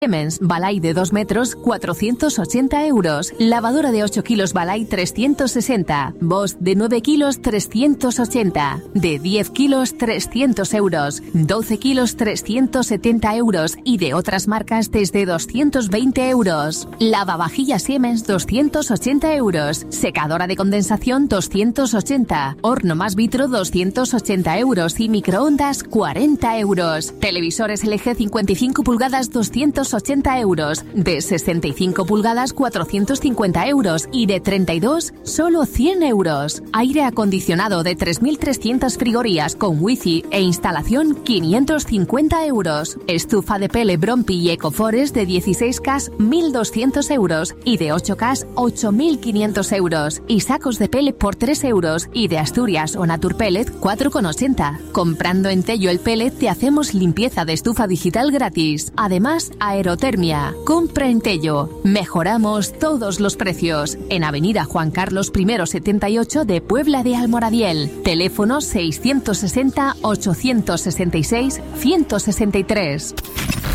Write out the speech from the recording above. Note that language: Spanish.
Siemens Balay de 2 metros, 480 euros. Lavadora de 8 kilos Balay, 360. Bosch de 9 kilos, 380. De 10 kilos, 300 euros. 12 kilos, 370 euros. Y de otras marcas desde 220 euros. Lavavajillas Siemens, 280 euros. Secadora de condensación, 280. Horno más vitro, 280 euros. Y microondas, 40 euros. Televisores LG 55 pulgadas, 280 euros. De 65 pulgadas, 450 euros. Y de 32, solo 100 euros. Aire acondicionado de 3.300 frigorías con wifi e instalación, 550 euros. Estufa de pele Brompi y Ecoforest de 16K, 1.200 euros. Y de 8K, 8.500 euros. Y sacos de pele por 3 euros. Y de Asturias o Naturpellet, 4,80. Comprando en Tello el pellet te hacemos limpieza de estufa digital gratis. Además, aerotermia. Compra en Tello. Mejoramos todos los precios. En Avenida Juan Carlos I 78 de Puebla de Almoradiel. Teléfono 660 866 163.